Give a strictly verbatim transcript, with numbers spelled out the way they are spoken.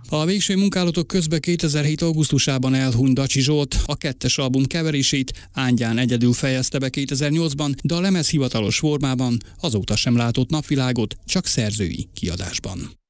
A végső munkálatok közben kétezer-hét augusztusában elhunyt Dacsi Zsolt a kettes album keverését Ángyán egyedül fejezte be kétezer-nyolcban, de a lemez hivatalos formában azóta sem látott napvilágot, csak szerzői kiadásban.